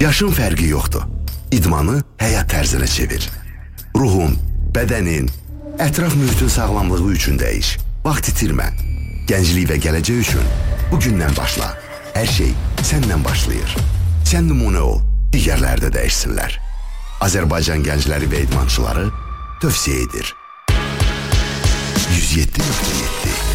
Yaşın fərqi yoxdur. İdmanı həyat tərzinə çevir. Ruhun, bədənin, ətraf mühitin sağlamlığı üçün dəyiş. Vaxt itirmə. Gənclik və gələcək üçün bugündən başla. Hər şey səndən başlayır. Sən nümunə ol, digərləri də dəyişsinlər. Azərbaycan gəncləri və idmançıları tövsiyə edir. 107.7